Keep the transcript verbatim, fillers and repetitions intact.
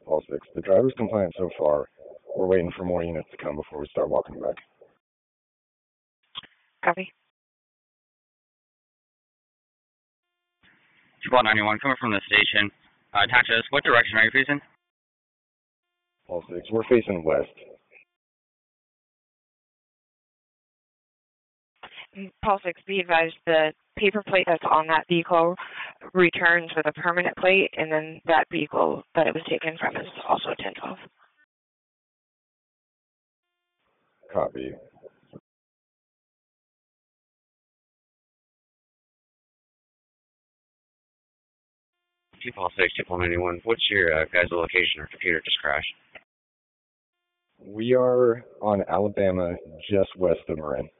All six. The driver's compliant so far. We're waiting for more units to come before we start walking back. Copy. Squad ninety-one, coming from the station. Uh, Taxis, what direction are you facing? All six. We're facing west. Paul six, be advised the paper plate that's on that vehicle returns with a permanent plate, and then that vehicle that it was taken from is also ten twelve. Copy. Paul six, Paul ninety-one, what's your uh, guys' location or computer just crashed? We are on Alabama, just west of Marin.